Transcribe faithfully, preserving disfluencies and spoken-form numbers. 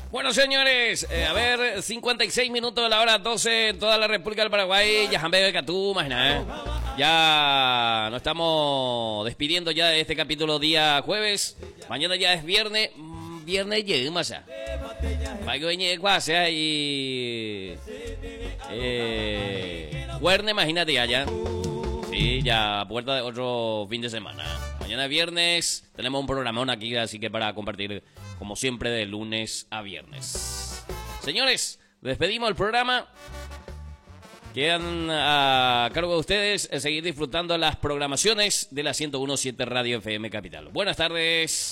Bueno, señores, eh, a ver, cincuenta y seis minutos de la hora doce en toda la República del Paraguay. Ya Jambe de Catú, imagina, ¿eh? Ya nos estamos despidiendo ya de este capítulo día jueves. Mañana ya es viernes. Viernes llega más allá. Y... Eh... Jueves, imagínate ya, ya. Sí, ya puerta de otro fin de semana. Mañana viernes tenemos un programón aquí, así que para compartir, como siempre, de lunes a viernes. Señores, despedimos el programa. Quedan a cargo de ustedes seguir disfrutando las programaciones de la ciento uno punto siete Radio F M Capital. Buenas tardes.